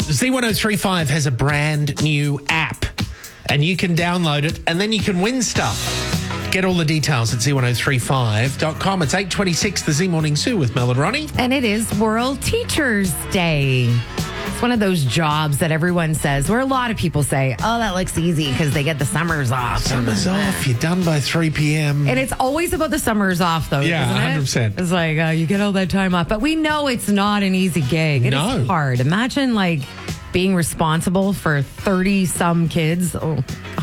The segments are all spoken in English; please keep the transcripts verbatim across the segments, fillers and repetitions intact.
Z one oh three five has a brand new app, and you can download it, and then you can win stuff. Get all the details at Z one oh three five dot com. It's eight twenty-six, the Z Morning Zoo with Mel and Ronnie. And it is World Teachers Day. It's one of those jobs that everyone says, where a lot of people say, oh, that looks easy because they get the summers off. Summer's off. You're done by three p.m. And it's always about the summers off, though, Yeah, isn't it? one hundred percent. It's like, uh, you get all that time off. But we know it's not an easy gig. It No. is hard. Imagine, like, being responsible for thirty-some kids. Oh,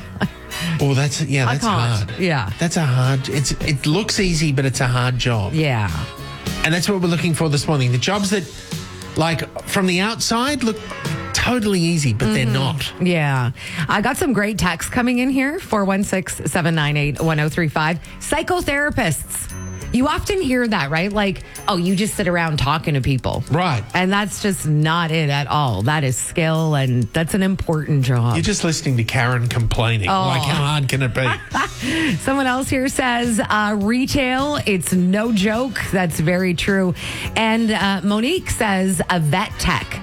Oh, that's, yeah, I that's can't. hard. Yeah. That's a hard, it's, it looks easy, but it's a hard job. yeah. And that's what we're looking for this morning. The jobs that, like, from the outside look totally easy, but they're not. Yeah. I got some great texts coming in here. four one six, seven nine eight, one oh three five. Psychotherapists. You often hear that, right? Like, oh, you just sit around talking to people. Right. And that's just not it at all. That is skill, and that's an important job. You're just listening to Karen complaining. Oh. Like, how hard can it be? Someone else here says uh, retail, it's no joke. That's very true. And uh, Monique says a vet tech.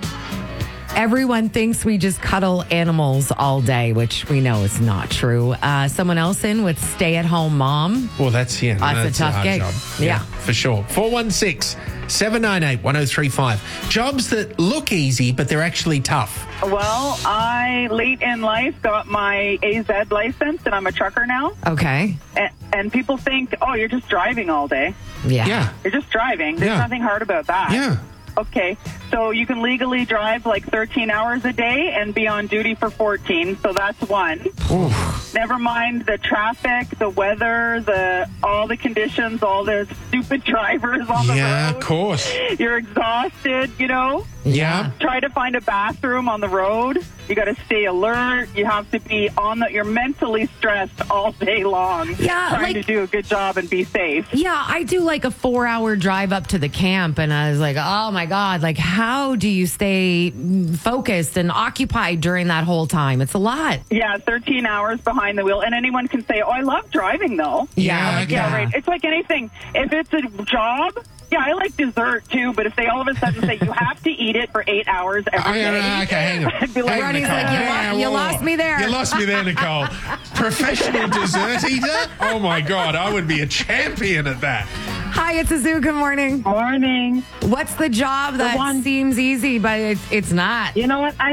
Everyone thinks we just cuddle animals all day, which we know is not true. Uh, someone else in with stay-at-home mom. Well, that's, yeah. That's a that's tough hard gig. job. Yeah. For sure. four one six, seven nine eight, one oh three five. Jobs that look easy, but they're actually tough. Well, I, late in life, got my A Z license, and I'm a trucker now. Okay. And, and people think, oh, you're just driving all day. Yeah. Yeah. You're just driving. There's Yeah. nothing hard about that. Yeah. Okay, so you can legally drive like thirteen hours a day and be on duty for fourteen, so that's one. Oof. Never mind the traffic, the weather, the all the conditions, all the stupid drivers on the Yeah, road. of course. You're exhausted, you know? Yeah. Try to find a bathroom on the road. You got to stay alert. You have to be on the, you're mentally stressed all day long. Yeah, Trying like- to do a good job and be safe. Yeah, I do like a four hour drive up to the camp, and I was like, oh my God, like, how do you stay focused and occupied during that whole time? It's a lot. Yeah, thirteen hours behind the wheel. And anyone can say, oh, I love driving, though. Yeah, Like, yeah, okay. right. It's like anything. If it's a job, yeah, I like dessert, too. But if they all of a sudden say, you have to eat it for eight hours every Oh, day. yeah, okay, hang on. I'd be like, Hang on, Ronnie's Nicole. like, you Yeah, lo- you whoa, lost whoa. me there. You lost me there, Nicole. Professional dessert eater? Oh, my God. I would be a champion at that. Hi, it's Azu. Good morning. morning. What's the job that one- seems easy, but it's, it's not? You know what? I